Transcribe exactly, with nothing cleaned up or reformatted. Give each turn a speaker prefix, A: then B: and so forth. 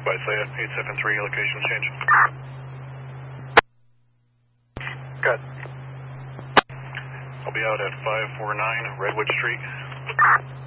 A: Bethsaida, eight seven three, location change.
B: Good.
A: I'll be out at five four nine Redwood Street.